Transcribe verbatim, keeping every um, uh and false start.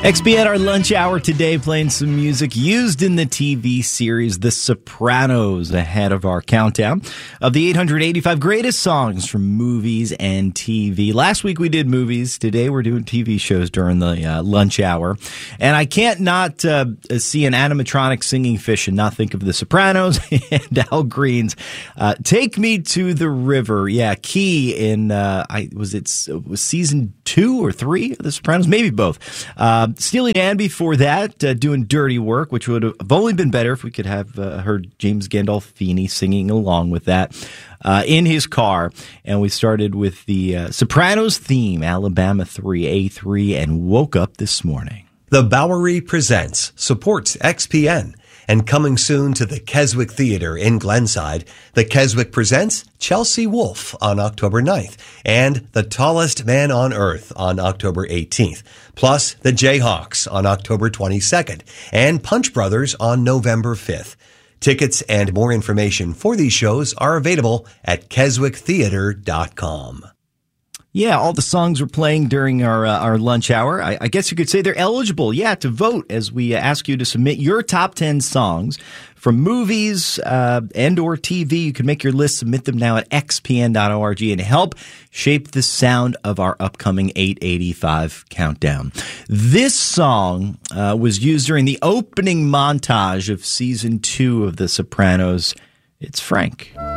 X P at our lunch hour today, playing some music used in the T V series The Sopranos, ahead of our countdown of the eight hundred eighty-five greatest songs from movies and T V. Last week we did movies. Today we're doing T V shows during the uh, lunch hour. And I can't not uh, see an animatronic singing fish and not think of The Sopranos and Al Green's uh, Take Me to the River. Yeah, key in, uh, I was it was season two or three of The Sopranos? Maybe both. Uh, Steely Dan before that, uh, doing Dirty Work, which would have only been better if we could have uh, heard James Gandolfini singing along with that uh, in his car. And we started with the uh, Sopranos theme, Alabama three A three, and Woke Up This Morning. The Bowery Presents supports X P N. And coming soon to the Keswick Theater in Glenside, the Keswick presents Chelsea Wolfe on October ninth and The Tallest Man on Earth on October eighteenth, plus the Jayhawks on October twenty-second and Punch Brothers on November fifth. Tickets and more information for these shows are available at keswick theater dot com. Yeah, all the songs we're playing during our uh, our lunch hour, I, I guess you could say they're eligible, yeah, to vote as we uh, ask you to submit your top ten songs from movies uh, and or T V. You can make your list, submit them now at x p n dot org and help shape the sound of our upcoming eight eighty-five countdown. This song uh, was used during the opening montage of season two of The Sopranos. It's Frank.